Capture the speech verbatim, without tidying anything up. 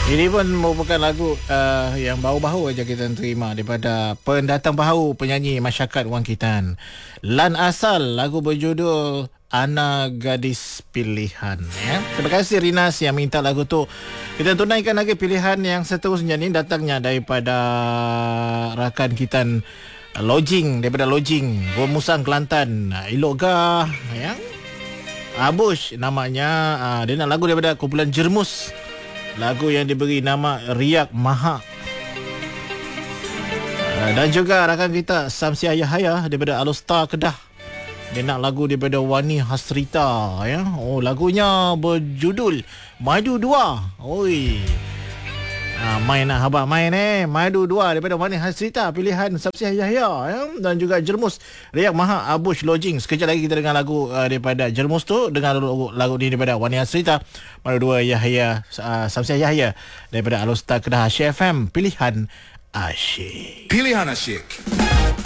Ini pun merupakan lagu uh, yang baru-baru aja kita terima daripada pendatang baru penyanyi masyarakat Wangkitan. Lan Asal, lagu berjudul Ana Gadis Pilihan. Ya. Terima kasih Rinas yang minta lagu tu. Kita tunaikan lagi pilihan yang seterusnya ni datangnya daripada rakan kita Lodging, daripada Lodging, Gomusang Kelantan. Elok gah, ya. Abush namanya. Uh, dia nak lagu daripada kumpulan Jermus. Lagu yang diberi nama Riak Maha. Dan juga rakan kita Samsiah Yahaya daripada Alustar Kedah. Dia nak lagu daripada Wani Hasrita, ya. Oh, lagunya berjudul Madu Dua. Oi. Ha, main nak habaq main eh. Madu Dua daripada Wani Hasrita, pilihan Samsiah Yahaya, ya. Dan juga Jermus Riak Maha, Abush Lodging. Sekejap lagi kita dengar lagu uh, daripada Jermus tu, dengar lagu, lagu ni daripada Wani Hasrita. Madu Dua Yahaya, uh, Samsiah Yahaya daripada Alustar Kedah. Asyik F M, pilihan asyik. Pilihan asyik.